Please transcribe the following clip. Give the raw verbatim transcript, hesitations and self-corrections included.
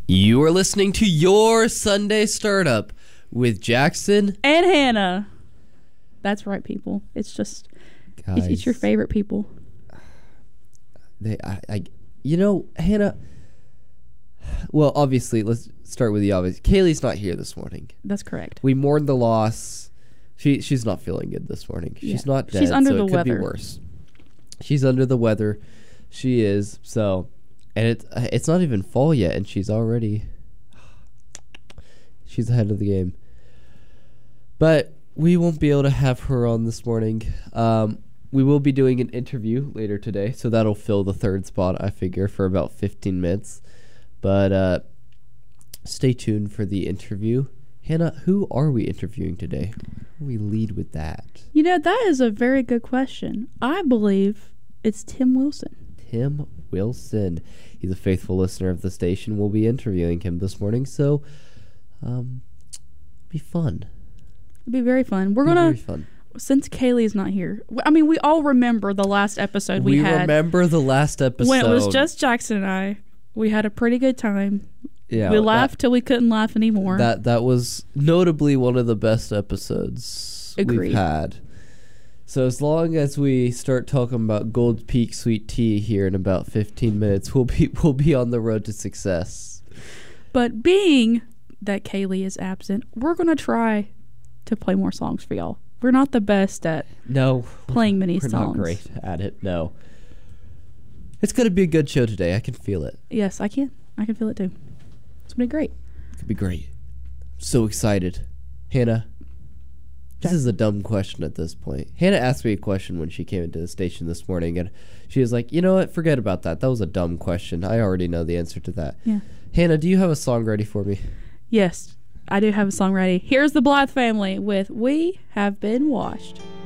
You are listening to your Sunday Startup with Jackson and Hannah. That's right, people. It's just it's, it's your favorite people. They, I, I, you know, Hannah. Well, obviously, let's start with the obvious. Kaylee's not here this morning. That's correct. We mourned the loss. She she's not feeling good this morning. She's yeah. not dead. She's under so the it could weather. Be worse. She's under the weather. She is. So, and it's it's not even fall yet, and she's already. She's ahead of the game. But we won't be able to have her on this morning. Um, we will be doing an interview later today, so that'll fill the third spot, I figure, for about fifteen minutes. But uh, stay tuned for the interview. Hannah, who are we interviewing today? We lead with that. You know, that is a very good question. I believe it's Tim Wilson. Tim Wilson. He's a faithful listener of the station. We'll be interviewing him this morning, so um, it'll be fun. It'll be very fun. We're It'll going be very fun. to, since Kaylee's not here, I mean, we all remember the last episode we, we had. We remember the last episode. When it was just Jackson and I. We had a pretty good time. Yeah, we laughed that, till we couldn't laugh anymore. That that was notably one of the best episodes Agreed. we've had. So as long as we start talking about Gold Peak Sweet Tea here in about fifteen minutes, we'll be we'll be on the road to success. But being that Kaylee is absent, we're going to try to play more songs for y'all. We're not the best at no playing many we're songs. We're not great at it, no. It's going to be a good show today. I can feel it. Yes, I can. I can feel it too. It's going to be great. It's going to be great. I'm so excited. Hannah, this is a dumb question at this point. Hannah asked me a question when she came into the station this morning, and she was like, you know what? Forget about that. That was a dumb question. I already know the answer to that. Yeah. Hannah, do you have a song ready for me? Yes, I do have a song ready. Here's the Blythe Family with We Have Been Washed.